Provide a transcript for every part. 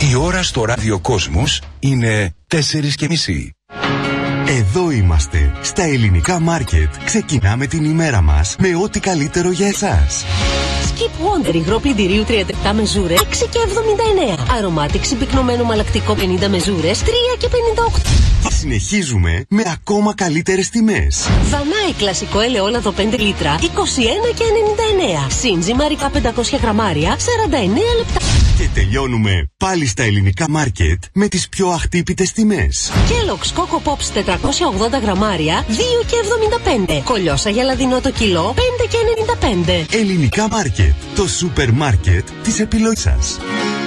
Η ώρα στο Ράδιο Κόσμος είναι 4:30. Εδώ είμαστε, στα ελληνικά μάρκετ. Ξεκινάμε την ημέρα μας με ό,τι καλύτερο για εσάς. Skip Wonder υγρό πλυντηρίου 37 μεζούρες 6,79. Αρωμάτιξη πυκνωμένο μαλακτικό 50 μεζούρες 3,58. Και συνεχίζουμε με ακόμα καλύτερες τιμές. Δανάη κλασικό ελαιόλαδο 5 λίτρα 21,99. Σίντζι μαρικά 500 γραμμάρια 49 λεπτά. Και τελειώνουμε πάλι στα ελληνικά μάρκετ με τις πιο αχτύπητες τιμές. Kellogg's Coco Pops 480 γραμμάρια 2,75. Κολιόσα για λαδινό το κιλό 5,95. Ελληνικά μάρκετ, το σούπερ μάρκετ της επιλογής σας.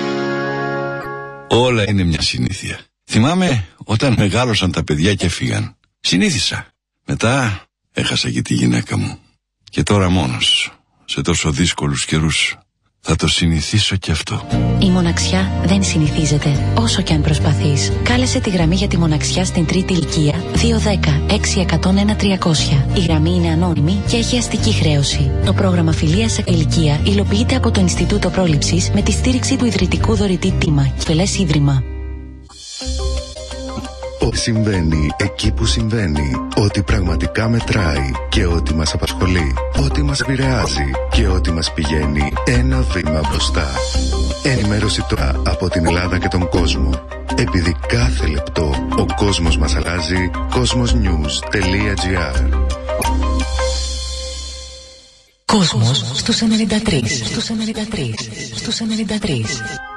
Όλα είναι μια συνήθεια. Θυμάμαι όταν μεγάλωσαν τα παιδιά και φύγαν. Συνήθισα. Μετά έχασα και τη γυναίκα μου. Και τώρα μόνος, σε τόσο δύσκολους καιρούς, θα το συνηθίσω και αυτό. Η μοναξιά δεν συνηθίζεται, όσο και αν προσπαθείς. Κάλεσε τη γραμμή για τη μοναξιά στην τρίτη ηλικία 210-6101-300. Η γραμμή είναι ανώνυμη και έχει αστική χρέωση. Το πρόγραμμα Φιλίας σε ηλικία υλοποιείται από το Ινστιτούτο Πρόληψης με τη στήριξη του Ιδρυτικού Δωρητή Τίμα, Φελές Ίδρυμα. Ό,τι συμβαίνει εκεί που συμβαίνει, ό,τι πραγματικά μετράει και ό,τι μας απασχολεί, ό,τι μας επηρεάζει και ό,τι μας πηγαίνει ένα βήμα μπροστά. Ενημέρωση τώρα από την Ελλάδα και τον κόσμο. Επειδή κάθε λεπτό ο κόσμος μας αλλάζει, cosmosnews.gr. Κόσμος στους 93.